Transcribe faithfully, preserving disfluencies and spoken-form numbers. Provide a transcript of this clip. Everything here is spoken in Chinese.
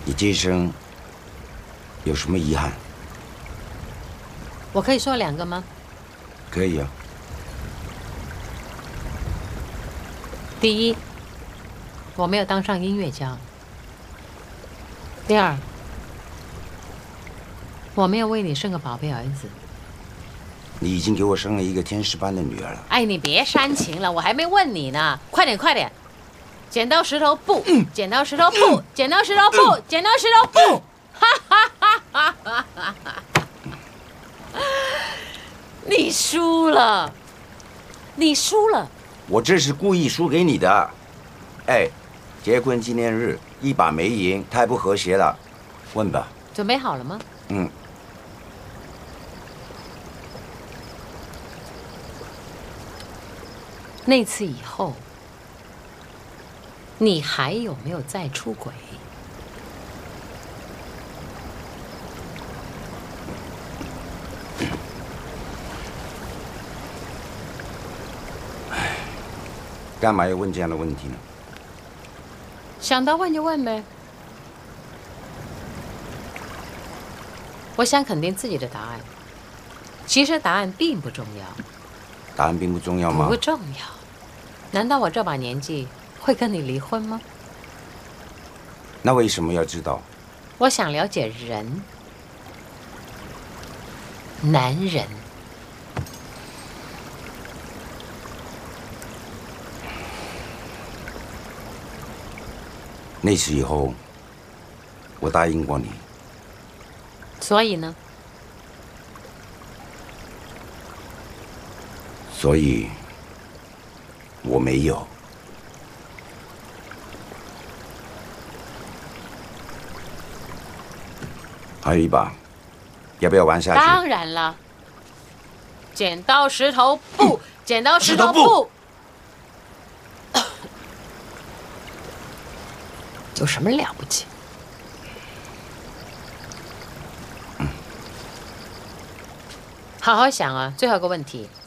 你这一生有什么遗憾？ 我可以说两个吗？ 可以啊。 第一，我没有当上音乐家。第二，我没有为你生个宝贝儿子。 你已经给我生了一个天使般的女儿了。 哎，你别煽情了，我还没问你呢，快点快点！剪刀石头布，剪刀石头布，剪刀石头布，剪刀石头布！哈哈哈哈哈哈哈！你输了，你输了。 我这是故意输给你的。哎，结婚纪念日一把没赢，太不和谐了。问吧。 准备好了吗？ 嗯。 那次以后，你还有没有再出轨？ 干嘛要问这样的问题呢？ 想到问就问呗。我想肯定自己的答案，其实答案并不重要。 答案并不重要吗？ 不重要。难道我这把年纪会跟你离婚吗？ 那为什么要知道？ 我想了解人，男人。 那次以后，我答应过你。 所以呢？ 所以，我没有。还有一把，要不要玩下去？ 当然了。剪刀石头布，剪刀石头布。有什么了不起？嗯。好好想啊，最后一个问题。